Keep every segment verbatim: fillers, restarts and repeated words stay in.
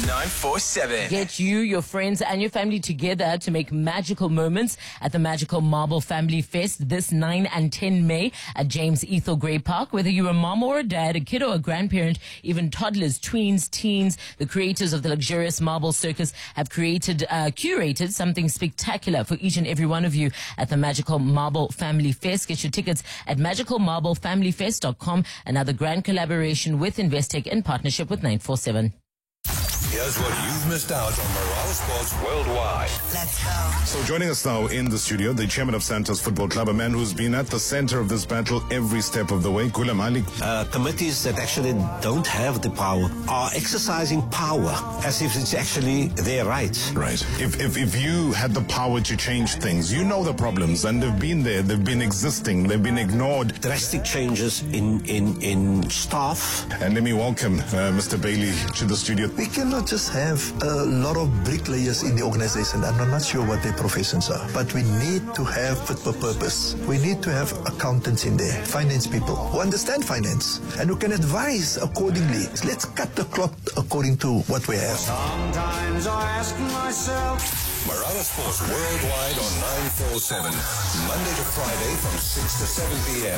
nine four seven. Get you, your friends, and your family together to make magical moments at the Magical Marble Family Fest this nine and ten May at James Ethel Gray Park. Whether you're a mom or a dad, a kid or a grandparent, even toddlers, tweens, teens, the creators of the luxurious marble circus have created, uh, curated something spectacular for each and every one of you at the Magical Marble Family Fest. Get your tickets at magical marble family fest dot com. Another grand collaboration with Investec in partnership with nine four seven. Here's what you've missed out on Marala Sports Worldwide. Let's go. So joining us now in the studio, the chairman of Santos Football Club, a man who's been at the center of this battle every step of the way, Kula Malik. Uh, committees that actually don't have the power are exercising power as if it's actually their right. Right. If, if, if you had the power to change things, you know the problems, and they've been there, they've been existing, they've been ignored. Drastic changes in, in, in staff. And let me welcome uh, Mister Bailey to the studio. We cannot just have a lot of bricklayers in the organization. I'm not sure what their professions are, but we need to have fit for purpose. We need to have accountants in there, finance people who understand finance and who can advise accordingly. Let's cut the cloth according to what we have. Sometimes I ask myself. Marala Sports Worldwide on nine four seven, Monday to Friday from six to seven p.m.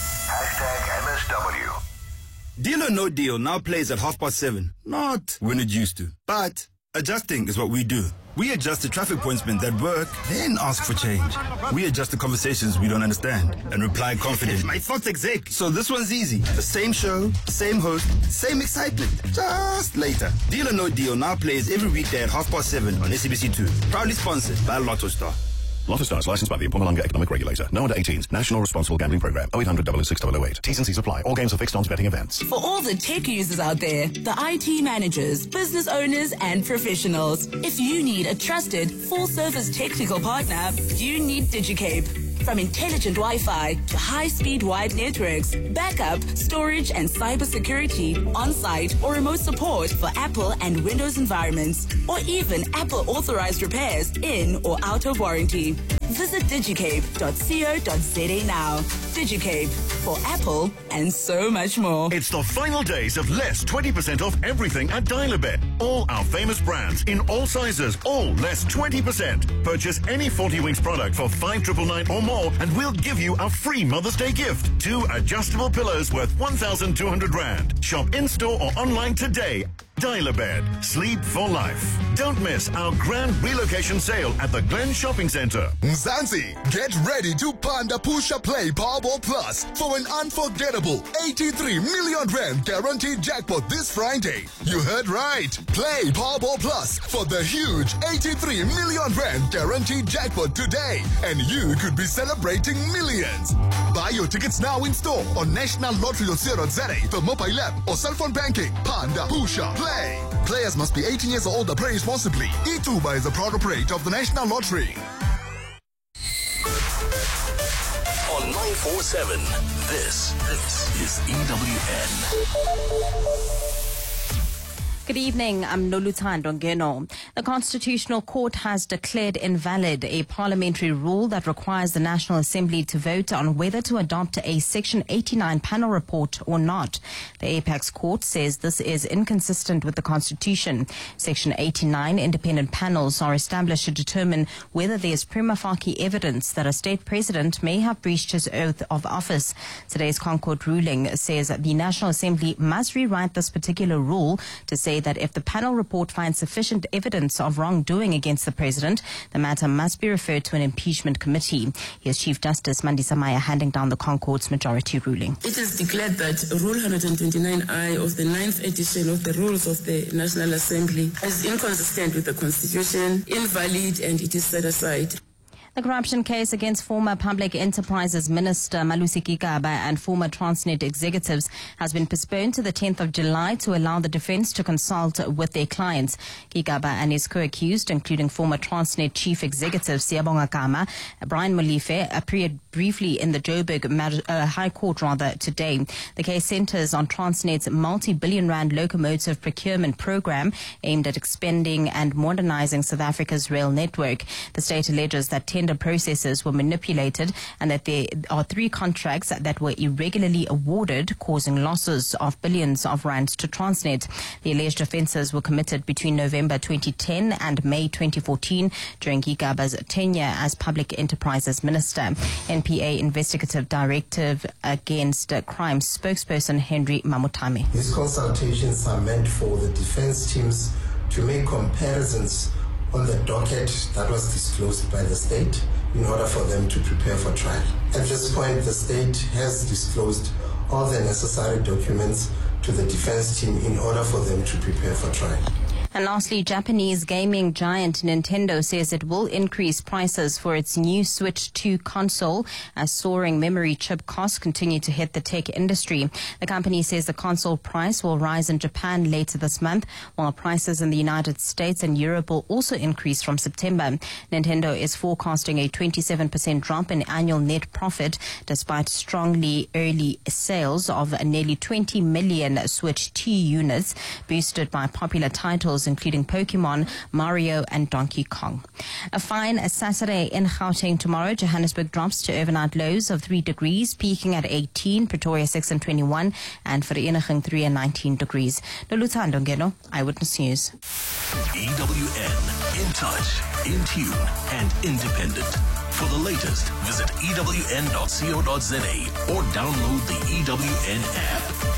Hashtag M S W. Deal or No Deal now plays at half past seven. Not when it used to. But adjusting is what we do. We adjust the traffic pointsmen that work, then ask for change. We adjust the conversations we don't understand and reply confident. My thoughts exec. So this one's easy. The same show, same host, same excitement. Just later. Deal or No Deal now plays every weekday at half past seven on S A B C two. Proudly sponsored by Lotto Star. Lotto Star is licensed by the Mpumalanga Economic Regulator. No under eighteens. National Responsible Gambling Program. oh eight hundred, double oh six, double oh eight. T's and C's apply. All games are fixed odds betting events. For all the tech users out there, the I T managers, business owners, and professionals, if you need a trusted, full-service technical partner, you need DigiCape. From intelligent Wi-Fi to high-speed wide networks, backup, storage, and cybersecurity, on-site or remote support for Apple and Windows environments, or even Apple-authorized repairs in or out of warranty. Visit digicape dot co dot za now. DigiCape, for Apple and so much more. It's the final days of less twenty percent off everything at Dial-A-Bed. All our famous brands in all sizes, all less twenty percent. Purchase any forty Winks product for five nine nine nine or more and we'll give you a free Mother's Day gift. Two adjustable pillows worth one thousand two hundred rand. Shop in-store or online today. Dial-A-Bed. Sleep for life. Don't miss our grand relocation sale at the Glen Shopping Centre. Mzansi, get ready to Panda Pusha Play Powerball Plus for an unforgettable eighty-three million rand guaranteed jackpot this Friday. You heard right. Play Powerball Plus for the huge eighty-three million rand guaranteed jackpot today, and you could be celebrating millions. Buy your tickets now in store on national lottery dot co dot za, the mobile app or cell phone banking. Panda Pusha Play. Players must be eighteen years or older. Play responsibly. eTuba is a proud operator of the National Lottery. On nine four seven, this, this is E W N. Good evening, I'm Noluthando Ngeno. The Constitutional Court has declared invalid a parliamentary rule that requires the National Assembly to vote on whether to adopt a Section eighty-nine panel report or not. The Apex Court says this is inconsistent with the Constitution. Section eighty-nine independent panels are established to determine whether there is prima facie evidence that a state president may have breached his oath of office. Today's Concord ruling says that the National Assembly must rewrite this particular rule to say that if the panel report finds sufficient evidence of wrongdoing against the president, the matter must be referred to an impeachment committee. Here's Chief Justice Mandisa Maya handing down the Concord's majority ruling. It is declared that Rule one twenty-nine I of the ninth edition of the Rules of the National Assembly is inconsistent with the Constitution, invalid, and it is set aside. The corruption case against former Public Enterprises Minister Malusi Gigaba and former Transnet executives has been postponed to the tenth of July to allow the defense to consult with their clients. Gigaba and his co-accused, including former Transnet Chief Executive Siyabonga Kama, Brian Molefe, appeared briefly in the Joburg uh, High Court rather today. The case centers on Transnet's multi-billion rand locomotive procurement program aimed at expanding and modernizing South Africa's rail network. The state alleges that ten tender processes were manipulated and that there are three contracts that were irregularly awarded, causing losses of billions of rands to Transnet. The alleged offences were committed between November twenty ten and May twenty fourteen during Gigaba's tenure as Public Enterprises Minister. N P A Investigative Directive Against Crime spokesperson Henry Mamutame. These consultations are meant for the defense teams to make comparisons on the docket that was disclosed by the state in order for them to prepare for trial. At this point, the state has disclosed all the necessary documents to the defense team in order for them to prepare for trial. And lastly, Japanese gaming giant Nintendo says it will increase prices for its new Switch two console as soaring memory chip costs continue to hit the tech industry. The company says the console price will rise in Japan later this month, while prices in the United States and Europe will also increase from September. Nintendo is forecasting a twenty-seven percent drop in annual net profit despite strongly early sales of nearly twenty million Switch two units, boosted by popular titles including Pokemon, Mario and Donkey Kong. A fine a Saturday in Gauteng tomorrow. Johannesburg drops to overnight lows of three degrees, peaking at eighteen, Pretoria six and twenty-one, and Vereeniging three and nineteen degrees. Noluthando Ngeno, Eyewitness News. E W N, in touch, in tune and independent. For the latest, visit E W N dot co dot za or download the E W N app.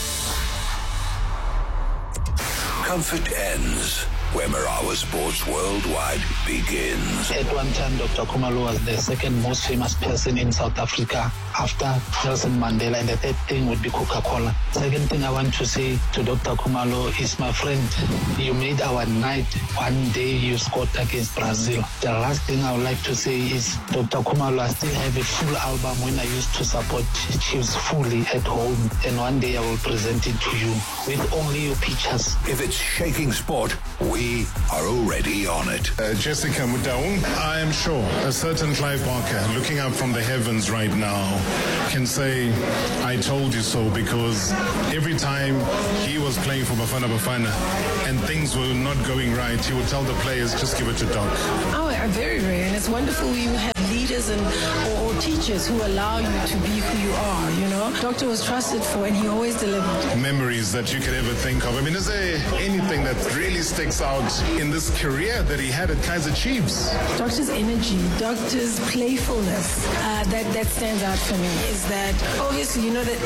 Comfort ends where Marawa Sports Worldwide begins. At one time, Doctor Khumalo was the second most famous person in South Africa after Nelson Mandela, and the third thing would be Coca-Cola. Second thing I want to say to Doctor Khumalo is, my friend, you made our night. One day you scored against Brazil. The last thing I would like to say is, Doctor Khumalo, I still have a full album when I used to support Chiefs fully at home, and one day I will present it to you with only your pictures. If it's shaking sport, we are already on it. Uh, Jessica Mutaung, I am sure a certain Clive Barker, looking up from the heavens right now, can say, I told you so, because every time he was playing for Bafana Bafana and things were not going right, he would tell the players, just give it to Doc. Oh, very rare, and it's wonderful you have leaders and or, or teachers who allow you to be who you are, you know. Doctor was trusted for, and he always delivered. Memories that you could ever think of. I mean, is there anything that really sticks out in this career that he had at Kaizer Chiefs? Doctor's energy, Doctor's playfulness, uh, that, that stands out for me, is that obviously, you know, that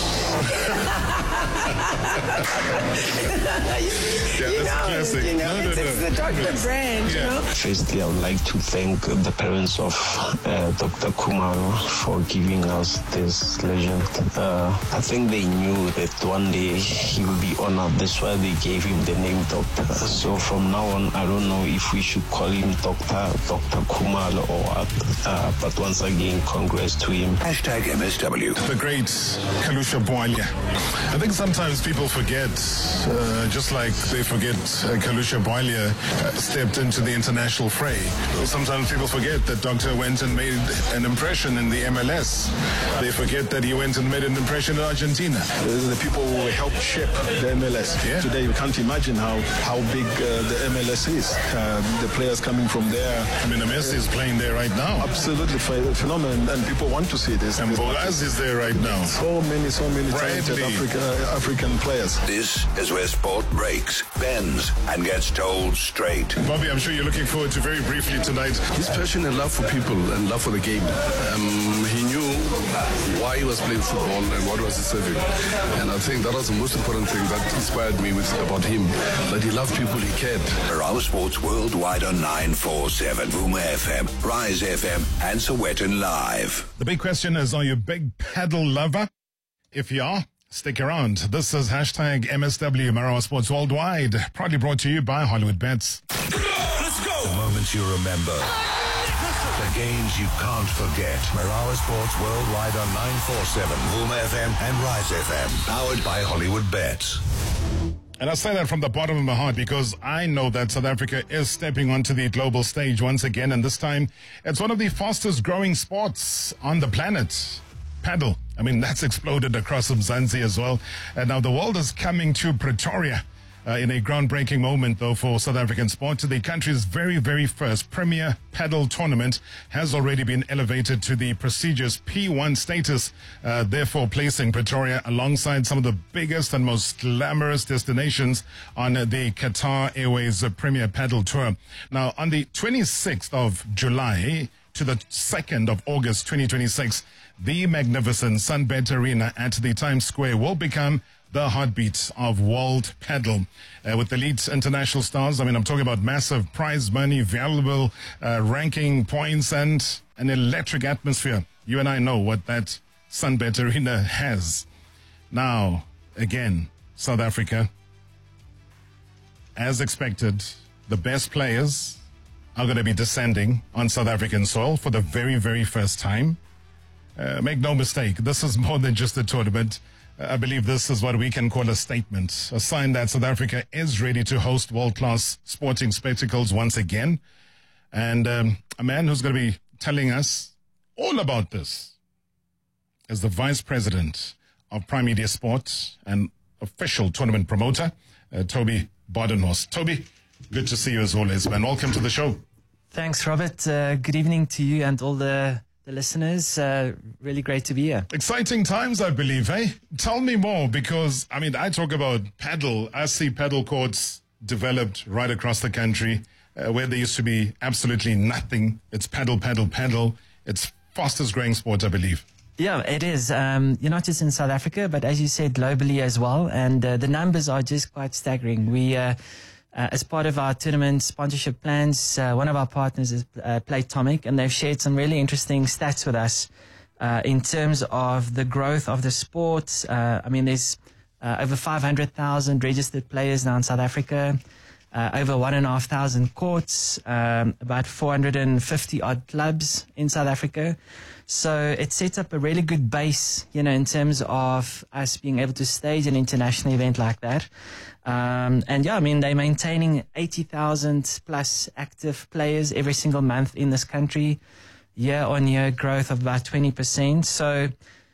yeah, you that's know, classic. You know, no, no, it's, no. it's the Doctor brand, yeah. You know. Firstly, I would like to thank the parents of uh, Doctor Khumalo for giving us this legend. Uh, I think they knew that one day he will be honored. That's why they gave him the name Doctor. So from now on, I don't know if we should call him Doctor Doctor Khumalo or what. Uh, but once again, congrats to him. Hashtag M S W. The great Kalusha Bwalya. I think sometimes people forget, uh, just like they forget uh, Kalusha Bwalya uh, stepped into the international fray. Sometimes people forget that Doctor went and made an impression in the M L S. They forget that he went and made an impression in Argentina. The people who helped shape the M L S. Yeah. Today, we can't imagine how, how big uh, the M L S is. Uh, the players coming from there. I mean, the Messi is playing there right now. Absolutely phenomenal, and people want to see this. And Boaz is there right now. So many, so many talented Africa, uh, African players. This is where sport breaks, bends, and gets told straight. Bobby, I'm sure you're looking forward to very briefly tonight. His passion and love for people and love for the game. Um, he knew why he was playing football and what was he serving. And I think that was the most important thing that inspired me with about him, that he loved people, he cared. Marawa Sports Worldwide on nine forty-seven, Vuma F M, Rise F M, and Sowetan Live. The big question is, are you a big paddle lover? If you are, stick around. This is hashtag M S W Marawa Sports Worldwide, proudly brought to you by Hollywood Bets. Let's go! The moments you remember. The games you can't forget. Marawa Sports Worldwide on nine forty-seven, Vuma F M and Rise F M. Powered by Hollywood Bets. And I say that from the bottom of my heart because I know that South Africa is stepping onto the global stage once again, and this time it's one of the fastest growing sports on the planet. Paddle. I mean, that's exploded across Mzansi as well. And now the world is coming to Pretoria uh, in a groundbreaking moment, though, for South African sport. The country's very, very first Premier Paddle Tournament has already been elevated to the prestigious P one status, uh, therefore placing Pretoria alongside some of the biggest and most glamorous destinations on the Qatar Airways Premier Paddle Tour. Now, on the twenty-sixth of July to the second of August twenty twenty-six, the magnificent Sunbet Arena at the Times Square will become the heartbeat of world paddle. Uh, with elite international stars, I mean, I'm talking about massive prize money, valuable uh, ranking points, and an electric atmosphere. You and I know what that Sunbet Arena has. Now, again, South Africa, as expected, the best players are going to be descending on South African soil for the very, very first time. Uh, make no mistake, this is more than just a tournament. Uh, I believe this is what we can call a statement, a sign that South Africa is ready to host world-class sporting spectacles once again. And um, a man who's going to be telling us all about this is the Vice President of Prime Media Sport and official tournament promoter, uh, Toby Badenhorst. Toby, good to see you as always, man. Welcome to the show. Thanks, Robert. Uh, good evening to you and all the, the listeners. Uh, really great to be here. Exciting times, I believe, eh? Tell me more, because, I mean, I talk about paddle. I see paddle courts developed right across the country, uh, where there used to be absolutely nothing. It's paddle, paddle, paddle. It's fastest growing sport, I believe. Yeah, it is. Um, you're not just in South Africa, but as you said, globally as well. And uh, the numbers are just quite staggering. We... Uh, Uh, as part of our tournament sponsorship plans, uh, one of our partners is uh, Playtomic, and they've shared some really interesting stats with us uh, in terms of the growth of the sport. Uh, I mean, there's uh, over five hundred thousand registered players now in South Africa, uh, over one and a half thousand courts, um, about four hundred fifty odd clubs in South Africa. So it sets up a really good base, you know, in terms of us being able to stage an international event like that. Um, and yeah, I mean, they're maintaining eighty thousand plus active players every single month in this country, year on year growth of about twenty percent. So,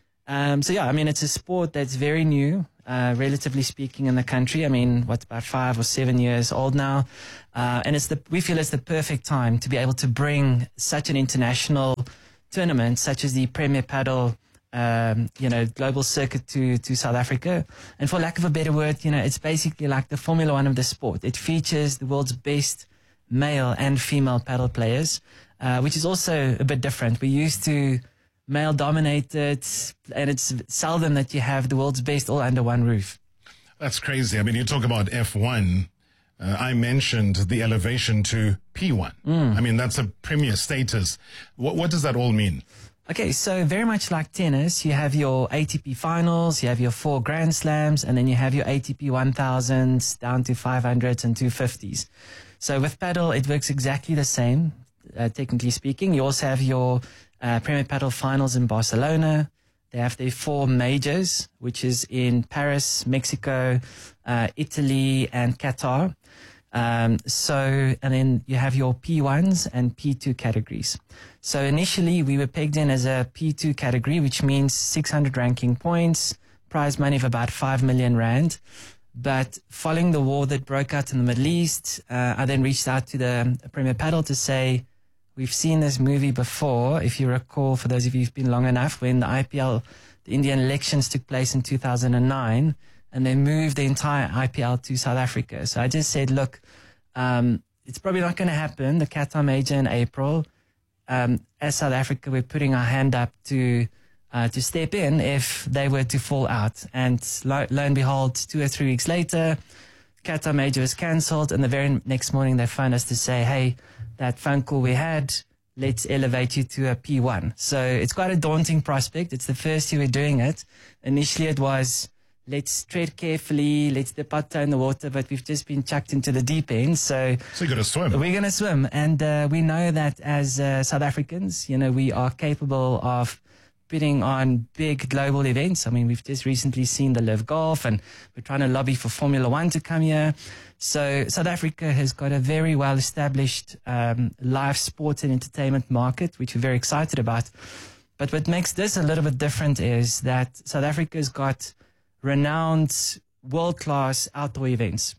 um, so yeah, I mean, it's a sport that's very new, uh, relatively speaking, in the country. I mean, what's about five or seven years old now. Uh, and it's the, we feel it's the perfect time to be able to bring such an international tournament, such as the Premier Paddle Um, you know, global circuit to, to South Africa. And for lack of a better word, you know, it's basically like the Formula One of the sport. It features the world's best male and female paddle players, uh, which is also a bit different. We're used to male dominated, and it's seldom that you have the world's best all under one roof. That's crazy. I mean, you talk about F one. Uh, I mentioned the elevation to P one. Mm. I mean, that's a premier status. What, what does that all mean? Okay, so very much like tennis, you have your A T P finals, you have your four Grand Slams, and then you have your A T P one thousands down to five hundreds and two fifties. So with paddle, it works exactly the same, uh, technically speaking. You also have your uh, Premier Paddle finals in Barcelona. They have their four majors, which is in Paris, Mexico, uh, Italy, and Qatar. Um, so, and then you have your P ones and P two categories. So initially we were pegged in as a P two category, which means six hundred ranking points, prize money of about five million rand. But following the war that broke out in the Middle East, uh, I then reached out to the Premier Paddle to say, we've seen this movie before, if you recall, for those of you who've been long enough, when the I P L, the Indian elections took place in two thousand nine, and they moved the entire I P L to South Africa. So I just said, look, um, it's probably not going to happen, the Qatar major in April. Um, as South Africa, we're putting our hand up to uh, to step in if they were to fall out. And lo, lo and behold, two or three weeks later, Qatar major was cancelled, and the very next morning they phoned us to say, hey, that phone call we had, let's elevate you to a P one. So it's quite a daunting prospect. It's the first year we're doing it. Initially it was, let's tread carefully, let's dip our toe in the water, but we've just been chucked into the deep end. So, so you're going to swim. We're going to swim. And uh, we know that as uh, South Africans, you know, we are capable of bidding on big global events. I mean, we've just recently seen the Live Golf, and we're trying to lobby for Formula One to come here. So South Africa has got a very well-established um, live sports and entertainment market, which we're very excited about. But what makes this a little bit different is that South Africa's got renowned world-class outdoor events.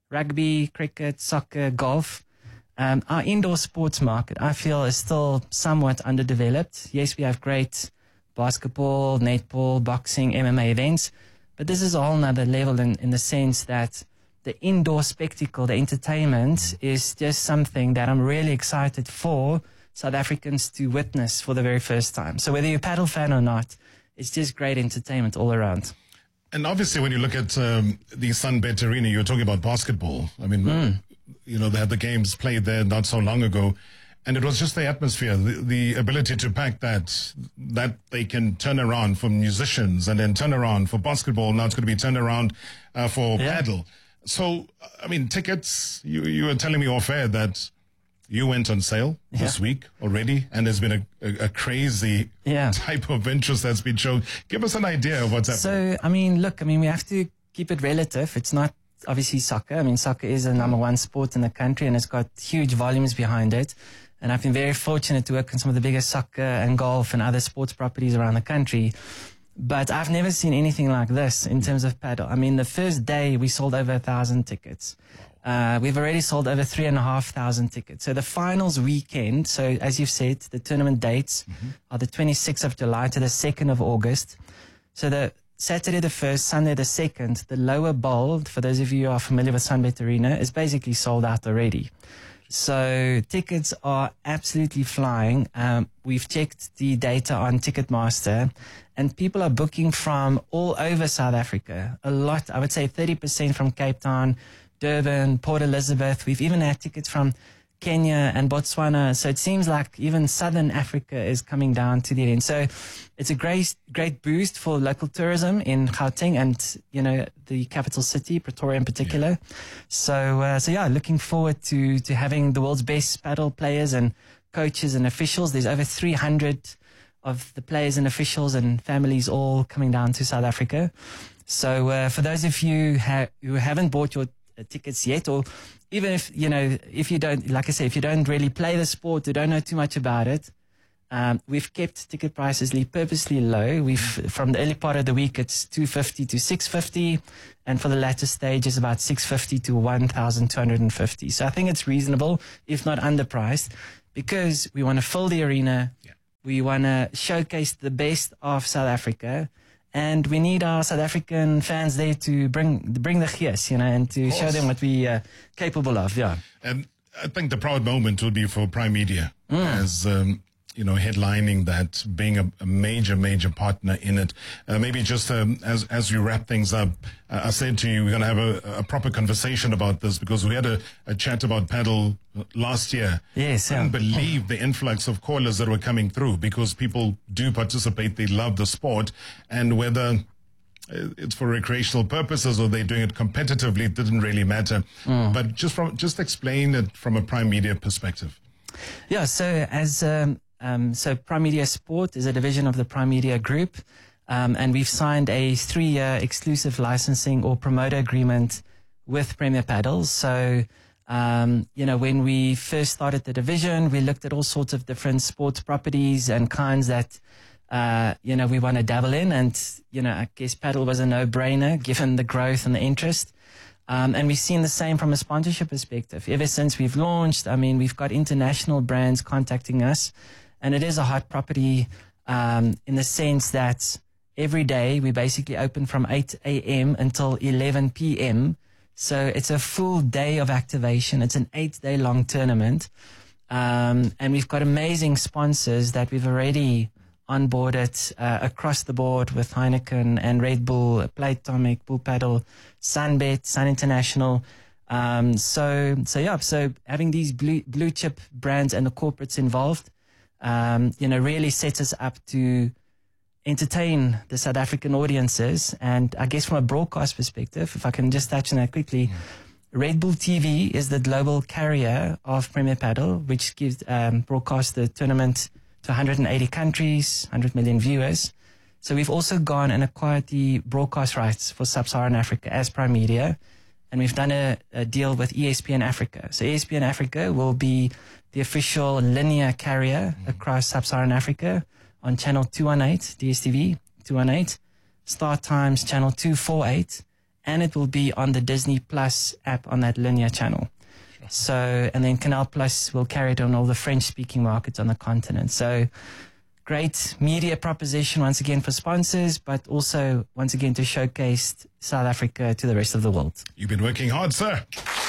rugby, cricket, soccer, golf. Um, our indoor sports market, I feel, is still somewhat underdeveloped. Yes, we have great basketball, netball, boxing, M M A events, but this is a whole nother level in, in the sense that the indoor spectacle, the entertainment, is just something that I'm really excited for South Africans to witness for the very first time. So whether you're a paddle fan or not, it's just great entertainment all around. And obviously, when you look at um, the Sunbet Arena, you're talking about basketball. I mean, mm. you know, they had the games played there not so long ago. And it was just the atmosphere, the, the ability to pack that, that they can turn around for musicians and then turn around for basketball. Now it's going to be turned around uh, for yeah. paddle. So, I mean, tickets, you, you were telling me off air that you went on sale yeah. this week already, and there's been a, a, a crazy yeah. type of interest that's been shown. Give us an idea of what's happening. So, I mean, look, I mean, we have to keep it relative. It's not obviously soccer. I mean, soccer is the number one sport in the country, and it's got huge volumes behind it. And I've been very fortunate to work on some of the biggest soccer and golf and other sports properties around the country. But I've never seen anything like this in terms of paddle. I mean, the first day we sold over a thousand tickets. Uh, we've already sold over three and a half thousand tickets. So the finals weekend, so as you've said, the tournament dates mm-hmm. are the twenty-sixth of July to the second of August. So the Saturday the first, Sunday the second, the lower bowl, for those of you who are familiar with Sunbet Arena, is basically sold out already. So tickets are absolutely flying. Um, we've checked the data on Ticketmaster, and people are booking from all over South Africa. A lot, I would say thirty percent from Cape Town, Durban, Port Elizabeth. We've even had tickets from Kenya and Botswana. So it seems like even Southern Africa is coming down to the event. So it's a great, great boost for local tourism in Gauteng and, you know, the capital city, Pretoria in particular. Yeah. So, uh, so yeah, looking forward to, to having the world's best paddle players and coaches and officials. There's over three hundred of the players and officials and families all coming down to South Africa. So, uh, for those of you ha- who haven't bought your uh, tickets yet, or even if, you know, if you don't, like I say, if you don't really play the sport, you don't know too much about it, um, we've kept ticket prices purposely low. We've, from the early part of the week, it's two fifty to six fifty, and for the latter stage, it's about six fifty to one thousand two hundred fifty. So I think it's reasonable, if not underpriced, because we want to fill the arena. Yeah. We want to showcase the best of South Africa. And we need our South African fans there to bring bring the gees, you know, and to show them what we are capable of. Yeah. And I think the proud moment will be for Prime Media mm. as, um, you know, headlining that, being a, a major, major partner in it. Uh, maybe just um, as as we wrap things up, uh, I said to you, we're going to have a, a proper conversation about this, because we had a, a chat about paddle last year. Yes, I couldn't believe the influx of callers that were coming through, because people do participate, they love the sport, and whether it's for recreational purposes or they're doing it competitively, it didn't really matter. Mm. But just from just explain it from a Prime Media perspective. Yeah, so as um, um, so Prime Media Sport is a division of the Prime Media Group, um, and we've signed a three-year exclusive licensing or promoter agreement with Premier Paddles. So Um, you know, when we first started the division, we looked at all sorts of different sports properties and kinds that, uh, you know, we want to dabble in. And, you know, I guess paddle was a no-brainer given the growth and the interest. Um, and we've seen the same from a sponsorship perspective. Ever since we've launched, I mean, we've got international brands contacting us. And it is a hot property um, in the sense that every day we basically open from eight a.m. until eleven p.m., so it's a full day of activation. It's an eight-day long tournament. Um, and we've got amazing sponsors that we've already onboarded uh, across the board with Heineken and Red Bull, Playtomic, Bull Paddle, Sunbet, Sun International. Um, so, so yeah, so having these blue, blue chip brands and the corporates involved, um, you know, really sets us up to entertain the South African audiences. And I guess from a broadcast perspective, if I can just touch on that quickly, yeah. Red Bull T V is the global carrier of Premier Paddle, which gives um, broadcast the tournament to one hundred eighty countries, one hundred million viewers. So we've also gone and acquired the broadcast rights for Sub-Saharan Africa as Prime Media, and we've done a, a deal with E S P N Africa. So E S P N Africa will be the official linear carrier mm. across Sub-Saharan Africa on channel two one eight, D S T V two one eight, Star Times channel two forty-eight, and it will be on the Disney Plus app on that linear channel. So, and then Canal Plus will carry it on all the French-speaking markets on the continent. So, great media proposition once again for sponsors, but also once again to showcase South Africa to the rest of the world. You've been working hard, sir.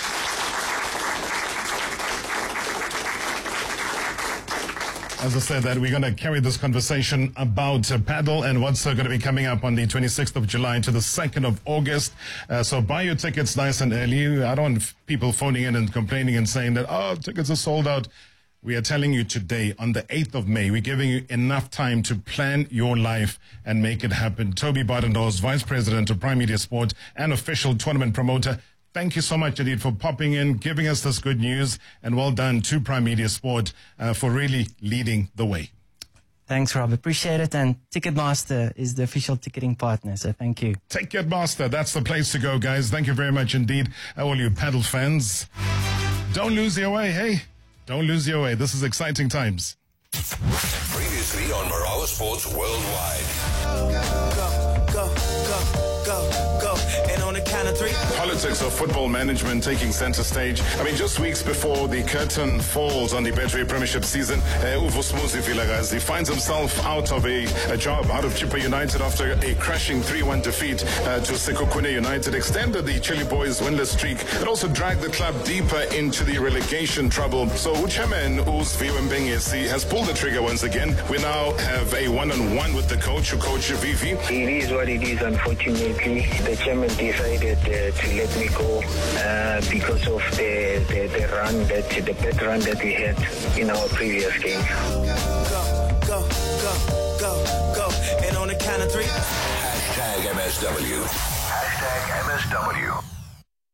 As I said, that we're going to carry this conversation about uh, paddle and what's uh, going to be coming up on the twenty-sixth of July to the second of August. Uh, so buy your tickets nice and early. I don't want people phoning in and complaining and saying that, oh, tickets are sold out. We are telling you today, on the eighth of May, we're giving you enough time to plan your life and make it happen. Toby Badendoors, Vice President of Prime Media Sport and official tournament promoter, thank you so much, indeed, for popping in, giving us this good news, and well done to Prime Media Sport uh, for really leading the way. Thanks, Rob. Appreciate it. And Ticketmaster is the official ticketing partner, so thank you. Ticketmaster, that's the place to go, guys. Thank you very much indeed, all you paddle fans. Don't lose your way, hey? Don't lose your way. This is exciting times. Previously on Marawa Sports Worldwide. Go, go, go, go, go. And on the count of three. Politics of football management taking center stage. I mean, just weeks before the curtain falls on the Betway Premiership season, uh, Uvo Smuzi Vilagazi finds himself out of a, a job, out of Chippa United after a crashing three one defeat uh, to Sekhukhune United, extended the Chile Boys' winless streak. It also dragged the club deeper into the relegation trouble. So Chairman Uzviwe Mbengesi has pulled the trigger once again. We now have a one-on-one with the coach, who coach Vivi. It is what it is, unfortunately. The chairman decided uh, to let me go uh, because of the, the, the run, that the bad run that we had in our previous games. Go, go, go, go, go. And on the count of three. Hashtag M S W. Hashtag M S W.